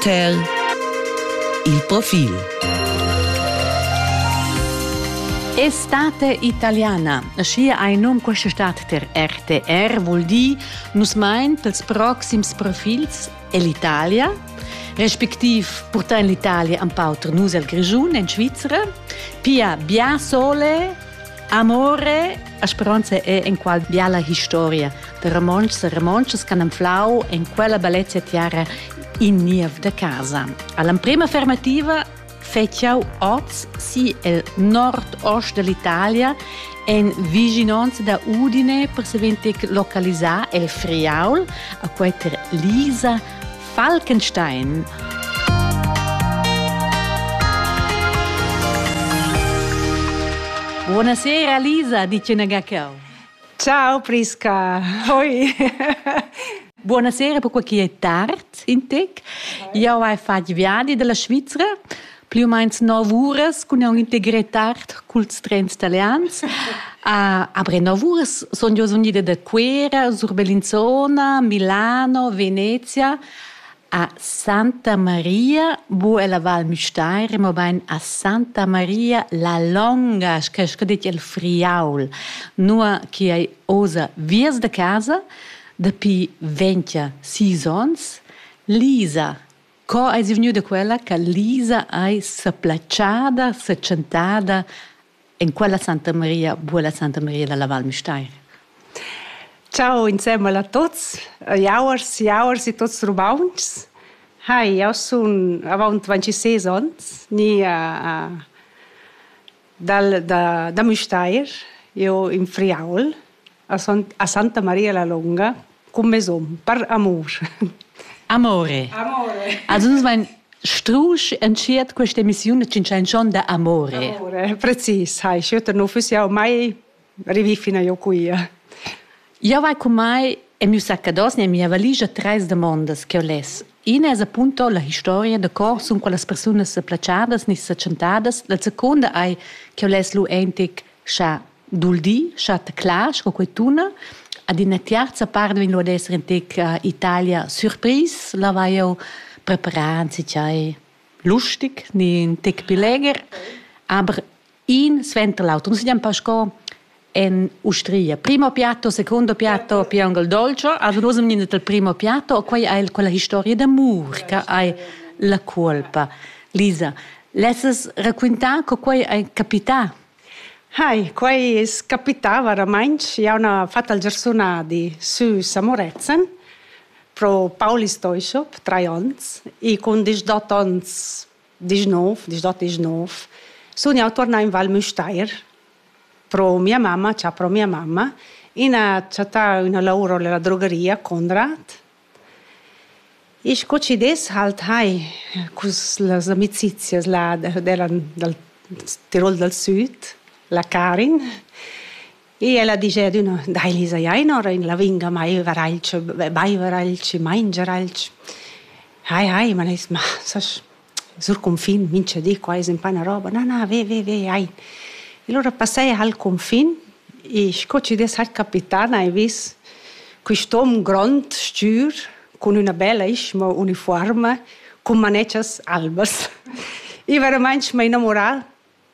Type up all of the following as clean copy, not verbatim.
RTR Il profil. Estate italiana. Ascia hai nom questa stat ter RTR vuol di nus main pels proxims profils e l'Italia, respektiv portar l'Italia un po' tra nus el Grigiun in Svizzera, pia bia sole, amore, a speranza è in qual bia la storia de romances can flau in quella bellezza tiara in niev de casa. Alla prima fermativa feciau oz si el nord-ost dell'Italia en vicinanza da Udine per se ventic localizzar el Friaul a queter Lisa Falkenstein. Buonasera Lisa, dice Nagakau. Ciao Prisca, hoi. Buonasera, per qua chi è tard in tec. Io ho fatto viaggi della Svizzera, più o meno 9 ore, con un integritard cult trens italians. Aber 9 ore sono io venuta da Quera, sur Bellinzona, Milano, Venezia, a Santa Maria, bu è la Val Müstair, ma ben a Santa Maria la Longa, che è il Friaul. Noi che osa vies de casa, dopo 26 anni, Lisa, co è venuta quella che Lisa è s'applacciata, s'accentata in quella Santa Maria, bu è la Santa Maria la Val Müstair. Ciao insieme a tutti, jauers e tutti rubaunci. Io sono avanti 26 anni, da Müstair, io in Friaul, a Santa Maria la Longa, come son, per amore. Amore. Also uns mein Strusch entschied questa emissione c'è schon da amore. Amore, preciso. Io non fossi mai rivifina io qui. Io vai con mai e mi saccados ne mia valigia 3 domandas che ho les. Una è appunto la storia de co sono quelle persone placiadas ni sacentadas. La seconda è che ho les lu entic sha duldi, sha te clash co quetuna. Ad in terza parte vin lo ad essere entic Italia surprise, la vai io preparanzi c'è lustig, ni entic pileger, aber in Sventerlaut. Non si chiama pasco in Ustria. Primo piatto, secondo piatto, piangol dolce. Also noi siamo nel primo piatto e poi è quella storia d'amore che è la colpa. Lisa, lascias raccontare che poi è capitato? Qui è capitato veramente. Io ho fatto il gersonadi su Samorezen pro Pauli Stoishop, 3 anni, e con 18 anni, 19, sono tornato in Val Müstair pro mia mamma, in una lavoro nella drogheria Conrad. E sconcides halt con le amicizie del Tirol del Sud, la Karin. E ella dice, dai Lisa, in la vinga mai veralci, mangeralci. Ma lei ma sur confin, mince di qua, in pana roba. No, ve. E allora passai al confine e sconcides al capitana e vis quest'uomo grande, stur, con una bella uniforme, con maneccias albas. E veramente mi innamoravo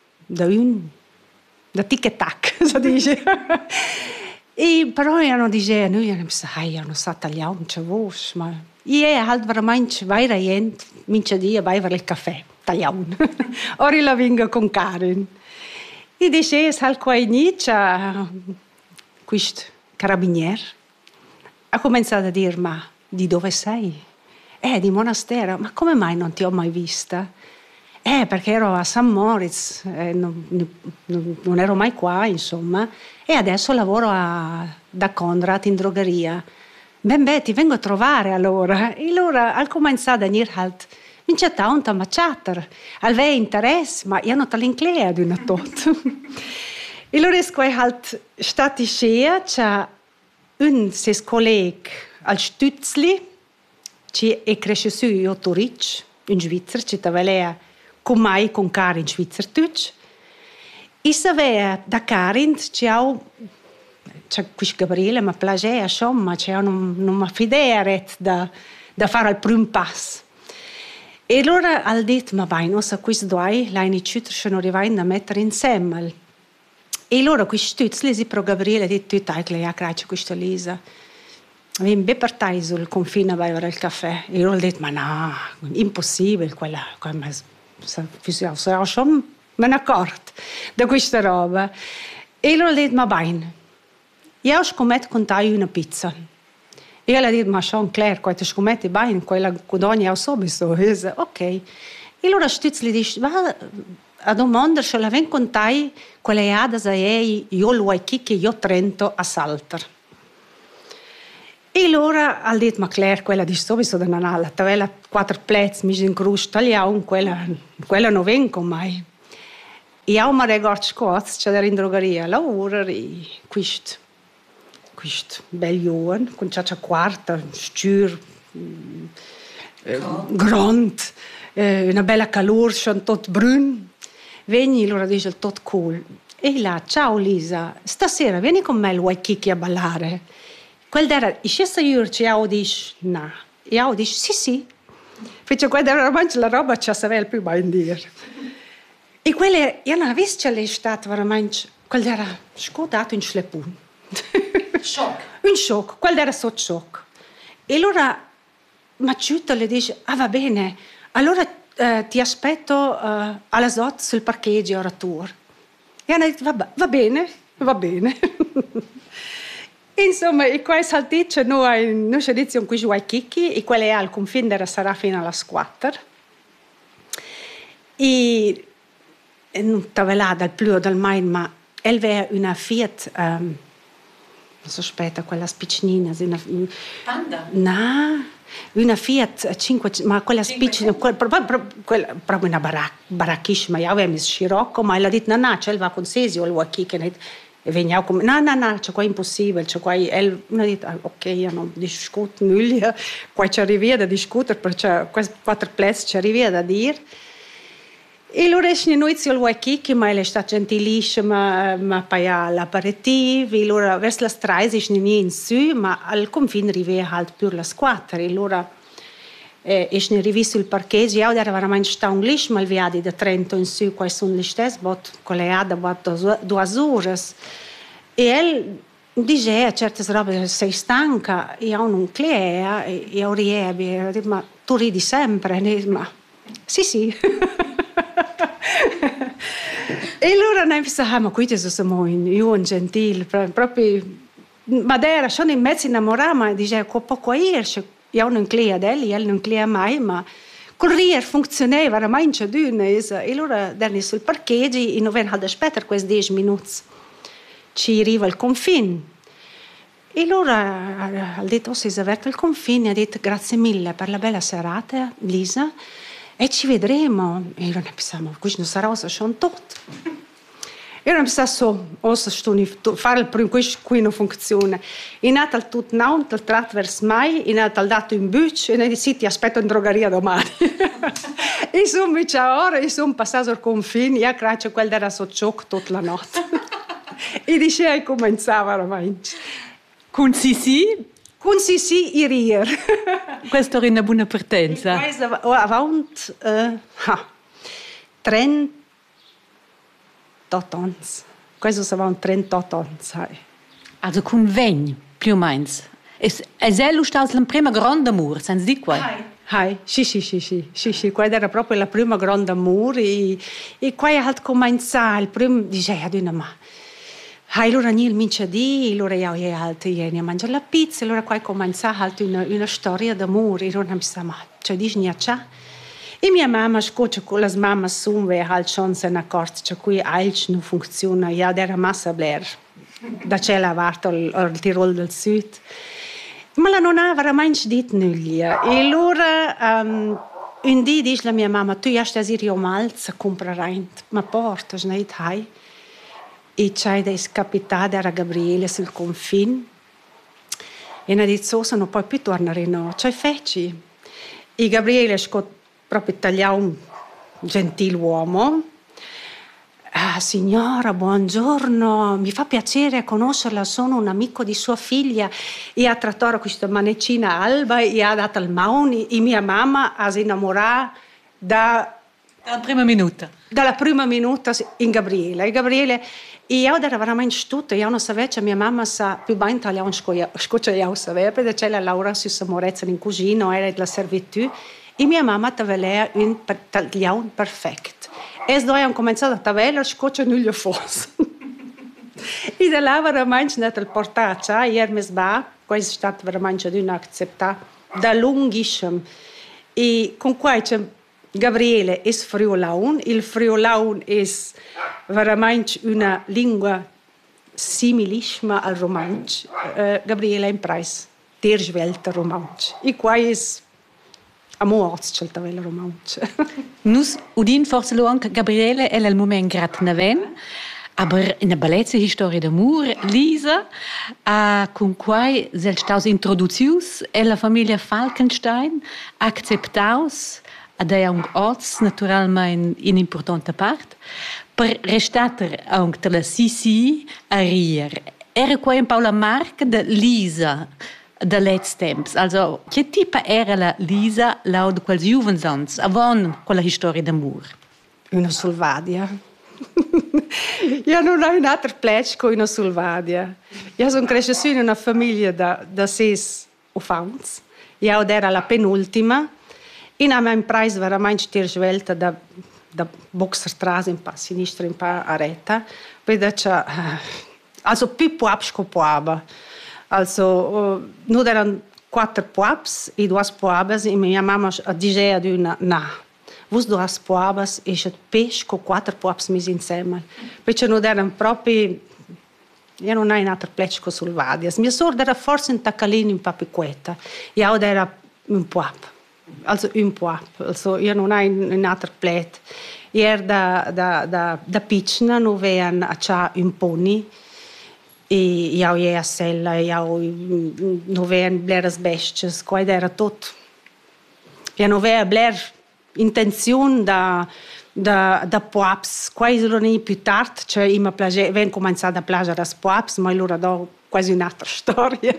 da tic-tac, si dice. E però io dicevo, io non so tagliare un cevos, ma io halt veramente vai gente, mince dia vai il caffè, tagliare. Ora la vinga con Karin. E dice, al quai Nietzsche, questo carabiniere, ha cominciato a dire, ma di dove sei? Di monastero, ma come mai non ti ho mai vista? Perché ero a San Moritz, non ero mai qua, insomma, e adesso lavoro da Conrad in drogheria. Beh, ti vengo a trovare allora. E allora ha cominciato a dire halt, mince tanto ma chatter, aveva interesse, ma io non te l'inclea di una tot. E allora è halt stati scea, c'è un ses colleg al Stützli, che è cresciuto io a Turic, in Svizzera, che t'aveva con mai con Karin Schweizer Deutsch. E sapeva da Karin, c'è questo Gabriele mi piaceva, ma non mi fidea da fare il primo passo. E allora ha detto, ma vai, non so, questi due, l'hanno non arrivano a mettere insieme. E allora questi tutti, lì per Gabriele, ha detto, che lei ha creato questa Lisa. Abbiamo ben partito sul confine a bere il caffè. E allora ho detto, ma no, impossibile, quella schon me ne accorto da questa roba. E allora ho detto, ma bene, io scommetto con te una pizza. E ela ha detto, ma Jean Claire, quando scommetti bene, quella codogna so subito. Ok. E allora Stutz gli dice, va a domandare se la ven con te, quella è ada a io lo vuoi che io Trento a Salter. E allora ha detto, ma Claire, quella dice subito da Nanala, tavella 4 plezzi, mi in cruz, tagliamo, quella non vengo mai. E io mi ricordo scots, c'è in drogheria, lavoro e questo bel giovane, con c'è quarta, stur, grande, una bella calore, sono tutto brun. Vieni, allora dice, tutto cool. E là, ciao Lisa, stasera vieni con me al Waikiki a ballare. Quella era, e se io dice, no. E io dice, sì. Fece quella era veramente la roba che sapeva più ben dire. E quella, io non avevo l'estate veramente, quella era scodato in schleppun. Shock. Un shock, quella era sotto shock. E allora Maciuta le dice, va bene, allora ti aspetto alla SOT sul parcheggio ora tour. E hanno detto, va bene. Insomma, e qua è salticcia, noi ci dicono qui Waikiki, e quella è al confine sarà fino alla 4. E non stava là dal più o dal mai, ma aveva una Fiat, non so, aspetta, quella spiccina. Panda? No, una Fiat 5, ma quella spiccina, proprio una baracchissima, io avevo messo scirocco, ma l'ha detto, no, c'è il va con Sesio, il Waikiki, e veniamo come, no, c'è qua impossibile, c'è qua, e ha detto, ok, io non discuto nulla, qua ci arrivi da discutere, perché questi 4 plessi ci arrivi da dire. E allora noi ci al Waikiki, ma è stata gentilissima, ma poi all'aperitivo, e allora verso la strada è non in su, ma al confine arriva halt più la 4, e allora è non arrivi sul parcheggio, io era veramente stanglish, ma il viaggio da Trento in su, qua sono le stesse, con le ade, 2 ore. E lei diceva certe robe, sei stanca, io non clea, e io riebe, ma tu ridi sempre, ma sì. E allora noi pensavamo, ma qui siamo un gentile, proprio, ma era solo in mezzo innamorata, ma diceva, poco irse, io non clea lei non clea mai, ma col rier funzionava veramente d'una, e allora erano sul parcheggio e non venivano ad aspettare questi 10 minuti, ci arriva il confine. E allora ha detto, si è aperto il confine, ha detto, grazie mille per la bella serata, Lisa, e ci vedremo. E allora pensavamo, questo non sarà ossa tutto. E allora pensavo, ossa fare il primo, questo qui non funziona. E Natal tutto naut, il tratto verso mai, e Natal dato in buccia, e ne sì, ti aspetto in drogheria domani. E insomma, ora, e sono passato il confine, io credo quella era sotto tutta la notte. E diceva, e cominciava veramente. Con Sissi? Con Sissi e rier. Questa è una buona partenza. E poi avanti 38 anni. Questo sarà 38 anni. Also con vegn, più o meno. E è stato il primo grande amore, senza di qua? Sì, quella era proprio la prima grande amore. E qua ha cominciato il primo, diceva, ma... allora Neil mince di, allora io a mangiare la pizza, allora qua comincia una storia d'amore, e allora mi sa, ma cioè dici niente? E mia mamma scusa con le mamme sono halt schon se ne accorge, cioè qui alt non funziona, ja era massa bler, da c'è la varta al Tirol del Sud. Ma la non ha veramente detto nulla. E allora un dì dice la mia mamma, tu hast das hier mal zu comprare, ma porta, nicht hai. E c'è da scapitare a Gabriele sul confine e ha detto non puoi più tornare no, c'è feci. E Gabriele è proprio tagliato un gentiluomo. Signora, buongiorno, mi fa piacere conoscerla, sono un amico di sua figlia, e ha trattato questa manecina Alba e ha dato il mauni, e mia mamma ha si innamorato Dalla prima minuta in Gabriele. E Gabriele, io era veramente stutta, io non sapevo che mia mamma sa più bene italiano che io sapevo, perché c'è la Laura si samorezza in cucina, era della servitù, e mia mamma aveva un italiano perfetto. E noi abbiamo cominciato a tagliare che non gli fosse. E da là veramente andato al portaggio, ieri mi sbaglio, questo è stato veramente di un'accettata da lunghissimo. E con questo Gabriele è friulaun, il friulaun è veramente una lingua similissima al romanzo. Gabriele è in preis, der svelta romanzo. E questo è amore il romanzo. Nus udin forse lo anche Gabriele è il momento gratnaven. Aber in der bellezza storia d'amor, Lisa, con cui sono stati introdotti e la famiglia Falkenstein accettaus ad un oz naturalmente in importante parte per restare anche la Sisi a Rier. Era qua un po' la marca de Lisa de let's temps. Also, che tipo era la Lisa laut quels juvensans avant quella storia d'amor? Una Solvadia. Io non ho un altro plec con una Solvadia. Io sono cresciuta in una famiglia da 6 ufanti. Io era la penultima. E non mi preso veramente svelta da Boxerstraße in pa sinistra in pa a retta. Also più puaps che puaba. Also non erano 4 puaps e 2 puabas e mia mamma diceva di una no. Vos 2 puabas e c'è pesce con 4 puaps messi insieme. Perché non erano proprio. Io non ho un altro plec con Solvadias. Mia sorda era forse un taccalino in papiquetta. Io era un puap. Also un puap. Also io non ho un altro plec. Io da piccina non avevo un pony. E io a sella, io non avevo bleras besties. Quello era tutto. Io non avevo intenzione da puaps, quasi non è più tardi, cioè io avevo cominciato a piacere a puaps, ma allora do quasi un'altra storia.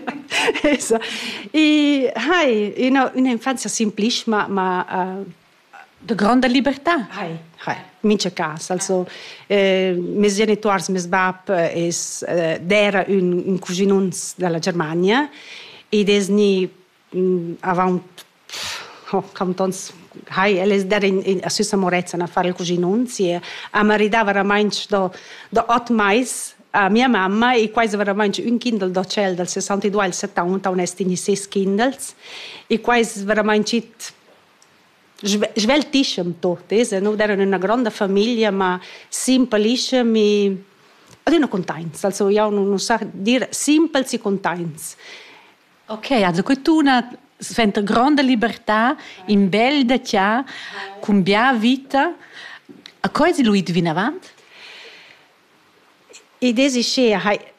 E un'infanzia semplice, ma de grande libertà. Mince casa, also mes genitors, mes bab era un cuginuns dalla Germania e desni avevano cantons eles deram a sua morezza a fare il cuginunzi e a maridava veramente da 8 mais a mia mamma e quasi veramente un kindle do cel dal 62 al 70 onestini 6 kindles e quasi veramente sveltissimo tutto, non erano una grande famiglia ma simplicissimo e ad una contents, also io non so dire simples e contents. Ok, also quest'una sente grande libertà in bel da cia con bia vita a cosa lui divina avanti e desisce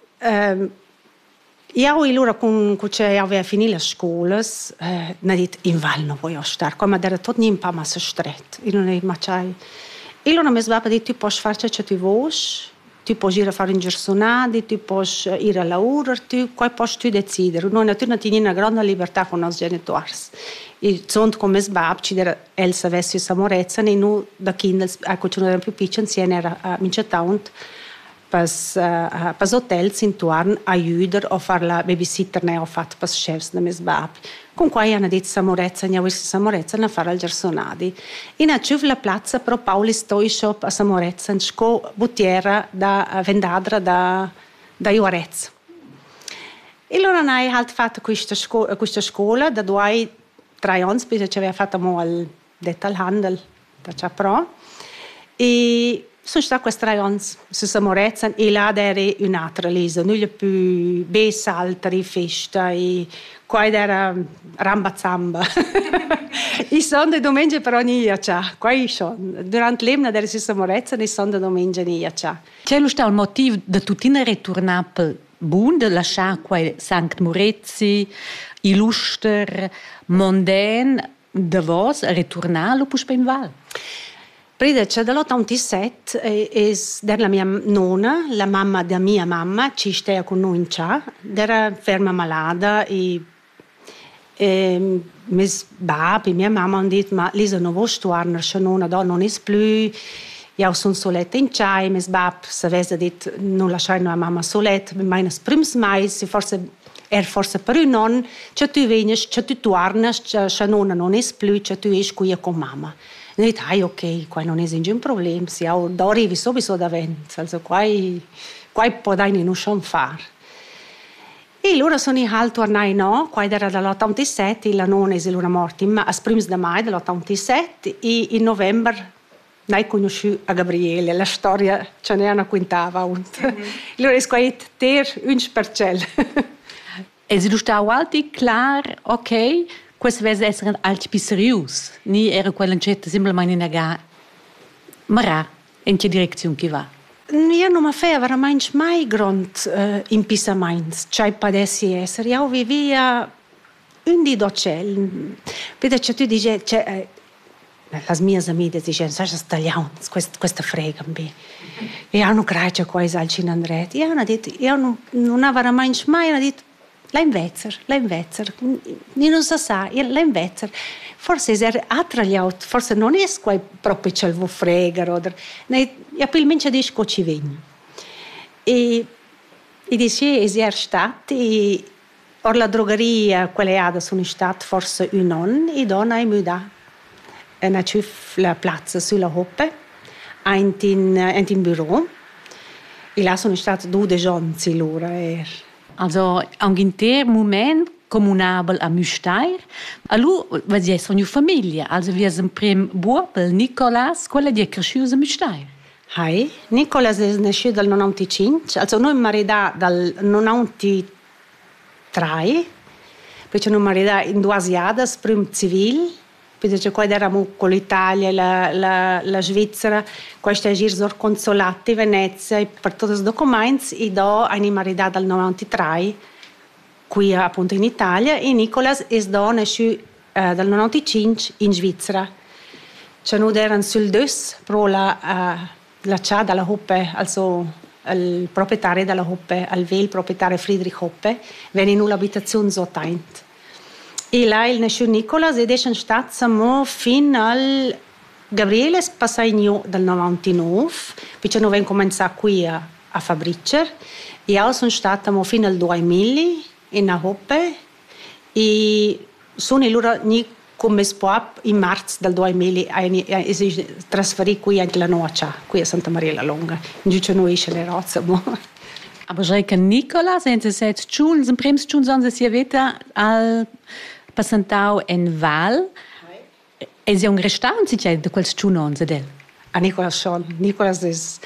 io e loro con che aveva finito le scuole ne dit in val non voglio stare come era tutto un po' massa stretto e non è mai e loro mi svapa di tu puoi fare ciò che vuoi tu puoi ir a fare un giornate, tu puoi ir a lavorare, tu puoi decidere. Noi naturalmente abbiamo una grande libertà con i nostri genitori. E sono come sbab, ci dera Elsa avesse questa amorezza, e noi da kindles, ecco, ci erano più piccoli, insieme era a Minchetown, per hotels intorno a aiutare a fare la babysitter, ne ho fatto per chefs da mia sbab. Con cui hanno detto samorezza, ne ho visto samorezza, ne fare al giornate. E na ciuv la piazza però Pauli stoi shop a samorezza, in sco buttiera da vendadra da Iorez. E allora noi abbiamo fatto questa scuola da 2-3 anni, perché ci aveva fatto al Detailhandel da Ciapro. E sono stata questi 3 anni su samorezza e là era un'altra lisa, non più bessa, altra festa e qua era rambazamba. I sono di domenica però non c'è, qua sono. Durante l'emna era su samorezza e sono di domenica non c'è. C'è il motivo di tutti ritornare per buon, di lasciare qua Sankt Moretzi, illustre, mondaine, di voi ritornare per in Val? Prima dell'87 è la mia nonna, la mamma della mia mamma, ci stava con noi in ciò, era ferma malata e Mes bab e mia mamma han dit, ma Lisa non vuoi tornare, se non non è più. Io sono soletta in ciai, mes bab s'avesse dit, non lasciare la mamma soletta, meine prims mais, forse per un non, che tu venies, che tu torni, se non è più, che tu esci qui con mamma. E ho detto, ok, qua non è un problema, se io arrivi subito davanti, also qua può non schon fare. E allora sono tornati, no, qua era dall'87, la nonna è morta a primi di maggio dell'87 e in novembre noi conosciuto a Gabriele, la storia ce ne hanno quintava. Allora è qua un spercel. E se tu stai alti clar, ok, questo deve essere alti più serius. Ni era quella incetta semplicemente negare. Ma in che direzione che va? Io non mi fai veramente mai grande impisamento, cioè potessi essere. Io vivia un di docel. Perché tu dici, le mie amiche dicono, sai, stagliamo, questa frega me. E io non credo che qua è al Cinandret. Io non avevo veramente mai detto, la invezzer. Non si sa, la invezzer. Forse è attragliato, forse non è proprio ce lo frega. E poi il mince dice che ci viene. E dice, è stato, e or la drogheria, quelle sono state forse un anno, e donna è muda. E na c'è la piazza sulla hoppe, in bureau. E là sono state 2 giorni loro. Also, un intero momento comunabel a Müstair. Allora, vi è una famiglia. Also, vi è un primo buopel, Nicolas, quello che è cresciuto a Müstair. Hai, Nicolas è nasciuto dal 95, also noi maritati dal 93, poi ci hanno maritato in 2 asiate, prima civile, perché qua eravamo con l'Italia, la Svizzera, qua sta a giro sul consolato di Venezia per tutti i documenti, e da hanno maritato dal 93, qui appunto in Italia, e Nicolas è nasciuto dal 95 in Svizzera. Ci hanno erano sul dus, però la città della Hoppe, also il proprietario della Hoppe, il proprietario Friedrich Hoppe, venne in un'abitazione sottint. E là il nasciuto Nicolas ed è stato fino al Gabriele Spassagno del 99, poi noi abbiamo cominciato qui a Fabricer, e io sono stata fino al 2000 in Hoppe, e sono loro come spop in marzo del 2000 si trasferì qui anche la Noaccia, qui a Santa Maria la Longa. Invece noi ce le rozze. Aber sei che Nicola, senza sette giorni, in primi giorni sono si avvita al passantau in Val. E si è un restaurante di quel giorno del. A Nicolas schon. Nicolas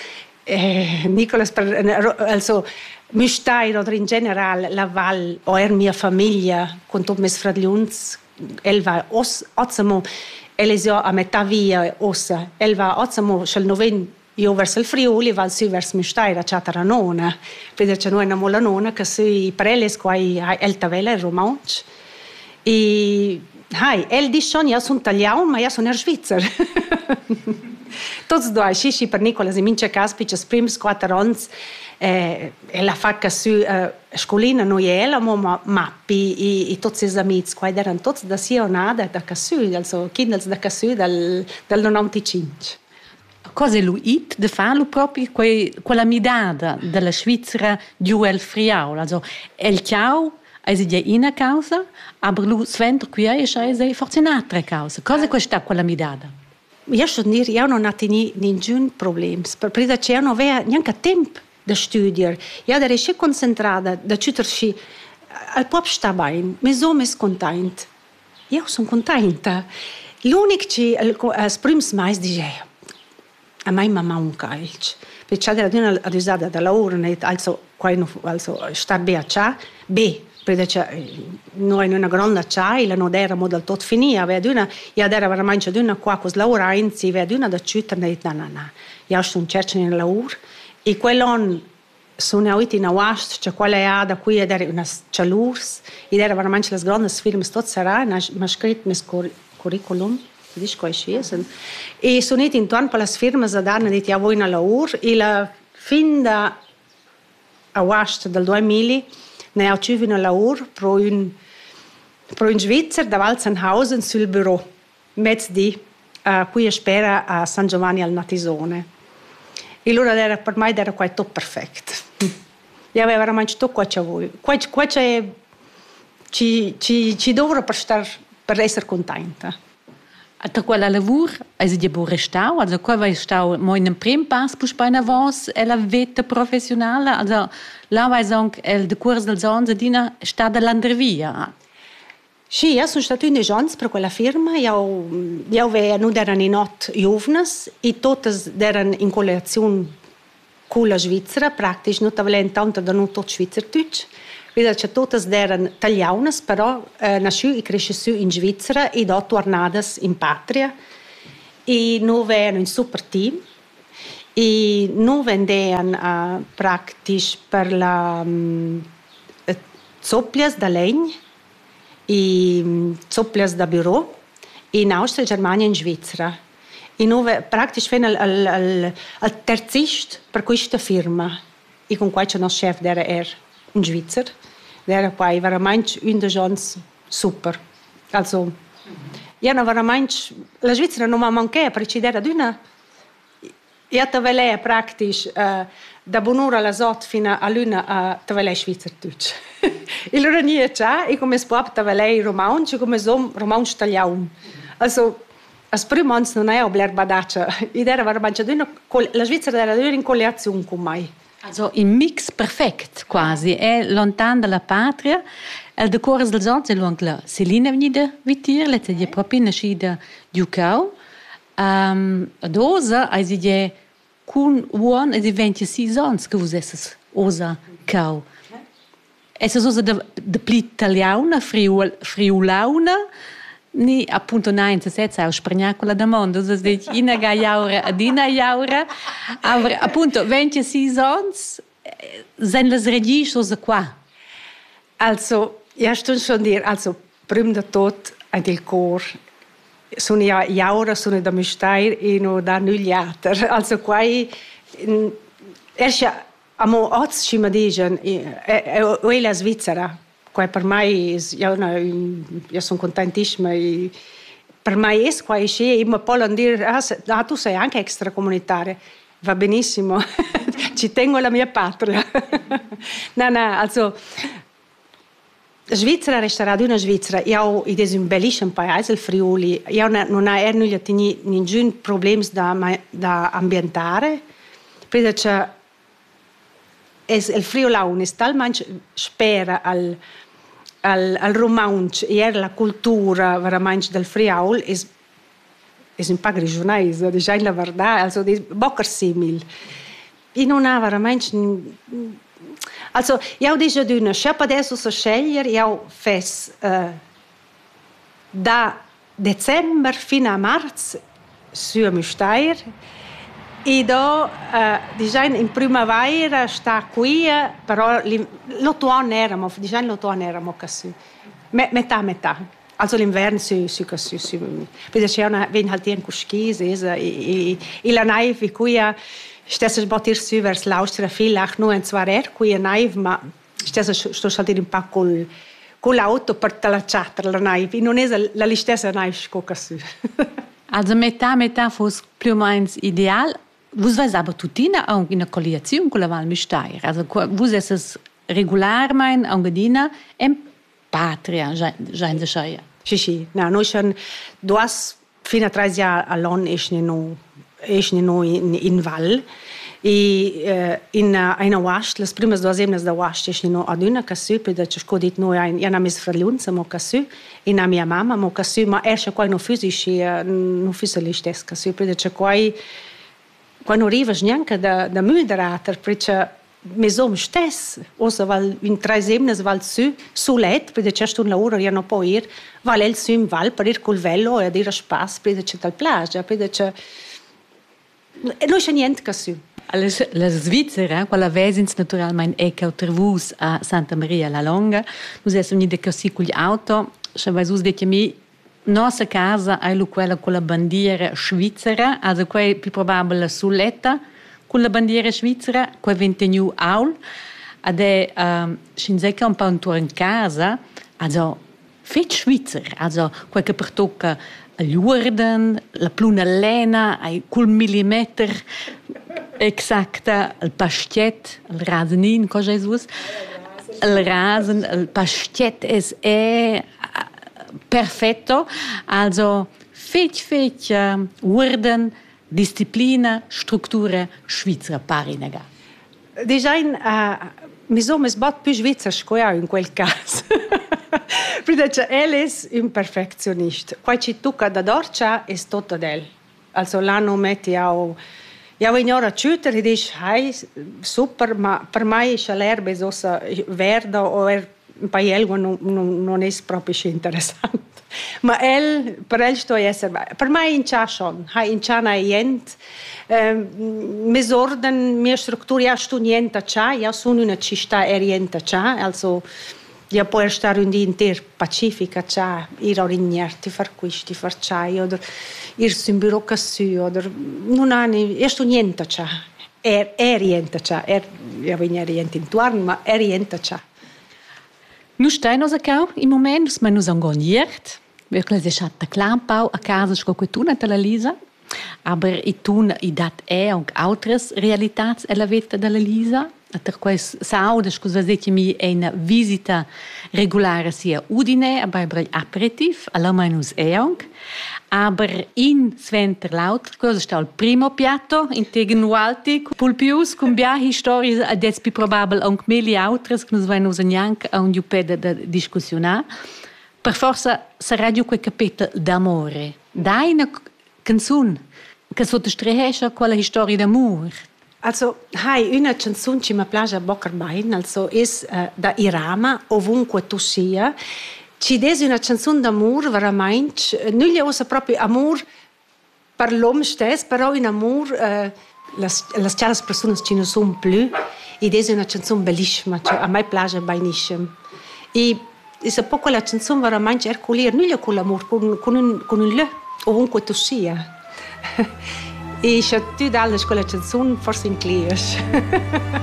also Müstair oder in generale la Val o mia famiglia con tutti i miei fratelli. El va ozzamo, Elisio a metà via ossa, el va ozzamo shal noven io verso il Friuli, va su verso Müstair a Ciatara nona, perché noi abbiamo la nona che sui preles qua el tavela il romanch. E el dice io sono italiano, ma io sono svizzero. Tutti due, sì, per Nicola si mince caspice, prims 4 anni, e la fa che su scolina noi eravamo mappi e tutti i amici qua erano tutti da Sionada da Cassu, also kinders da Cassu del 95. Cosa è lui de farlo proprio quella midada della Svizzera giù al Friaul, also el ciao è già una causa, ma lui svento qui è forse un'altra causa. Cosa è questa quella midada? Io non ho nessun problema, perché io non avevo neanche tempo da studiare. Io ero concentrata da ciuterci al pop sta bene, mi sono contenta. Io sono contenta. L'unico che al primo mais dice a me mamma un calcio, perché era una risata da lavoro, also sta bene a ciò, perché noi in una grande città non eravamo del tutto finiti, io ero veramente una qua con lavorare, aveva una da ciutere, e no, io sono certo nel lavoro, e quell'anno sono andata in Aust, cioè quella da qui era una chalurs, ed era veramente le grandi firme, tutto sarà, mi ha scritto il curriculum, dice che è sceso, e sono andata intorno per le firme a dare, detto io voglio in lavoro, e la fin da Aust del 2000, ne ho avuto un lavoro per Però in Svizzera, da Walzenhausen, sul bureau, mezz'dì, qui spera a San Giovanni al Natisone. E allora per me era quasi tutto perfetto. Io avevo veramente tutto qua c'è voi. Qua ci dovrò per essere contenta. Da quella lavoro è di buon restau, also qua vai stau mo in un prim pass pus bei na vos è la vita professionale, also là vai anche el de curs del zonza dina sta da l'andrevia. Sì, io sono stata in agenzia per quella firma, io non erano in 8 giovnes e tutte erano in collaborazione con la Svizzera, praktisch non avevano tanto da non tutto Schweizerdeutsch. Quindi tutte erano italiane, però nasciute e cresciute in Svizzera e dopo tornate in patria. E noi erano un super team. E noi vendevamo praktisch per la zoppias da legno e zoppias da bureau in Austria, Germania e in Svizzera. E noi praktisch fino al terzist per questa firma. E con questo il nostro chef era in Svizzera. Era poi veramente una chance super. Also, la Svizzera non mi manca perché era una. Io avevo praktisch da buon'ora alla sot fino a luna a tavalei Schweizerdeutsch. E allora nie c'è, e come spop tavalei romansch, come som romansch tagliaun. Also, as primo ans non è obler badaccia. Ed era veramente la Svizzera era in colleazione con me. Also un mix perfect quasi, è lontano dalla patria. El decors del Zorz è la Selina venida vitir, le è proprio nascita di Ucau. Ad Osa è di con uon e di 26 anni che vous esses Osa Cau. Esses Osa de pli italiana, friulauna, ni appunto nein, se setza aus Spagnacola da mondo, so dic ina gaiaura ad ina jaura, aber appunto 26 ans sind las registros qua. Also, ja stund schon dir, also prim da tot ad il cor. Sono jaura, sono da Müstair e no da nugliater. Also quai erscha amo oz ci ma digen e la Svizzera. Qua per me io sono contentissima e per me è qua e mi possono dire tu sei anche extracomunitaria, va benissimo. Ci tengo alla mia patria. No, also Svizzera resterà una Svizzera. Io è un bellissimo paese, il Friuli. Io non ho nessun problema da ambientare, perché il Friulaun è talmente spera al romanzo e la cultura veramente del Friaul è un po' grigionese, diciamo la verità, also è poco simile. E non ha veramente. Also, io dico di una, se adesso so scegliere, io faccio da dicembre fino a marzo su Müstair e da, diciamo, in primavera sta qui, però l'autunno eravamo così, metà. Also l'inverno su così. Perché c'è una, viene halt in Cuschis, e la neve qui stessa batir su verso l'Austria vielleicht nur in 2 qui a neve, ma stessa sto saltare un po' con l'auto per talacciare la neve, non è la stessa neve così. Also metà fosse più o meno ideale. Vous vais aber tutina auch in einer Koalition con la Val Müstair. Also vous esses regularmein angedina em patria, già in Schaia. Sì. No, noi schon fino a 3 anni all'anno escono in Val e in Wast, le prime 2 settimane da Wast escono ad una cassu, perché scodit noi io non fratellanza mo cassu e na mia mamma mo cassu, ma esce qua no fisici, no fisically cassu, perché qua quando arrivas neanche da moderator, perché mi sono stessa, osa val in 3 settimane val su let, perché c'è un lavoro io non può ir, vale il su in val per ir col velo e dire spas, perché c'è tal plage, perché non c'è niente così. La Svizzera, quella vesins naturalmente è cautervus a Santa Maria la Longa, noi siamo venuti così con l'auto, se vai su di me, nostra casa è quella con la bandiera svizzera, also qua è più probabile sulletta con la bandiera svizzera, qua è venuto aul, ed è scinzecca un po' intorno in casa, also fet svizzer, also quel che pertocca gli urden, la pluna lena, col millimeter exacta, il pastet, il rasenin, cosa è sus? Il rasen, il pastet è perfetto, also fet urden, disciplina, struttura svizzera parinega. Design, mi sono sbattuto più svizzera in quel caso. Perché lei è un perfezionista. Qua ci tocca da dorcia è tutto del. Also l'anno metti au ignora ciuter e dici, super, ma per me l'erba è sosa verde o un paio non è proprio interessante. Ma per lui sto a essere, per me in ciò schon, in ciò non è niente. Mi ordine, mia struttura, io sto niente a ciò, io sono una città e niente a ciò, also io può stare un dia intero pacifica a ciò, ir a rignarti, far questo, far ciò, o ir su un bureau cassu, o non ha, io sto niente a ciò, è niente a ciò, io vengo niente intorno, ma è niente a ciò. Nu stai nos acau, in moment, ma nos angoniert, wirklich es hat der Klampau a casa sco que tun la Lisa, aber i tun i dat auch altres realitats ella vita della Lisa, per quais saudes cos vasetti mi una visita regulare sia Udine, aber bei aperitif, alla manus auch, aber in Sventer laut, cosa sta il primo piatto in Tegenualti, pulpius con bia stories ed è più probabile anche meli altres che nos vai nos anche a un giupeda da discussionar. Per forza sarà giù quel capitolo d'amore. Dai una canzone che sottostreesce quella storia d'amore. Also, una canzone che mi piace a boccarbein, also è da Irama, ovunque tu sia. Ci desi una canzone d'amore, veramente, non gli usa proprio amore per l'uomo stesso, però un amore, le chiare persone che non sono più, e desi una canzone bellissima, cioè a me piace benissimo. E è un po' quella canzone veramente ercolire, non con l'amore, con un le, ovunque tu sia. E se tu dai quella canzone, forse inclias.